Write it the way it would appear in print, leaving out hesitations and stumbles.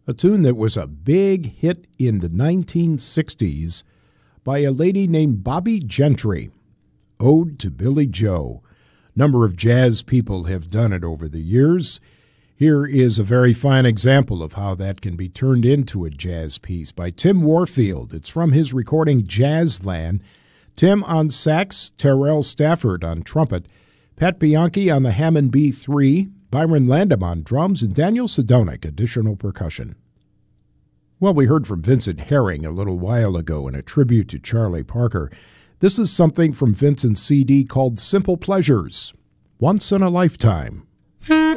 a tune that was a big hit in the 1960s by a lady named Bobbie Gentry, Ode to Billie Joe. A number of jazz people have done it over the years. Here is a very fine example of how that can be turned into a jazz piece by Tim Warfield. It's from his recording Jazzland. Tim on sax, Terrell Stafford on trumpet, Pat Bianchi on the Hammond B3, Byron Landam on drums, and Daniel Sedonic, additional percussion. Well, we heard from Vincent Herring a little while ago in a tribute to Charlie Parker. This is something from Vincent's CD called Simple Pleasures, Once in a Lifetime.